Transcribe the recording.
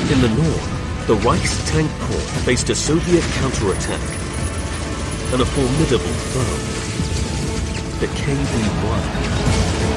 In the north, the Reich's tank corps faced a Soviet counterattack and a formidable foe, the KV-1.